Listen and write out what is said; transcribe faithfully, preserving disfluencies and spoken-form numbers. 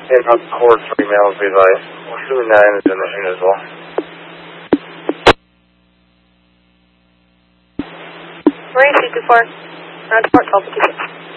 Inbound core three males, Levi. two nine is in the unit as well. Marine two two four. Round port twelve fifty-six.